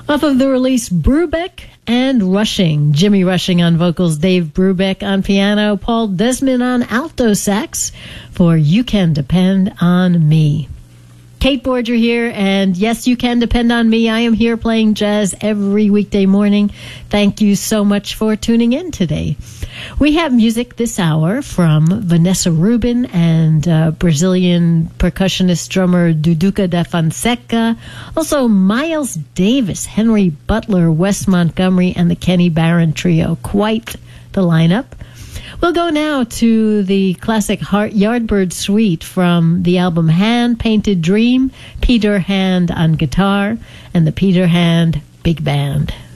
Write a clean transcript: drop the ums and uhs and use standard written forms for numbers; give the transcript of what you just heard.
Off of the release Brubeck and Rushing. Jimmy Rushing on vocals, Dave Brubeck on piano, Paul Desmond on alto sax for You Can Depend on Me. Kate Borger here, and yes, you can depend on me. I am here playing jazz every weekday morning. Thank you so much for tuning in today. We have music this hour from Vanessa Rubin and Brazilian percussionist drummer Duduca da Fonseca. Also Miles Davis, Henry Butler, Wes Montgomery, and the Kenny Barron Trio. Quite the lineup. We'll go now to the classic Yardbird Suite from the album Hand Painted Dream, Peter Hand on guitar, and the Peter Hand Big Band.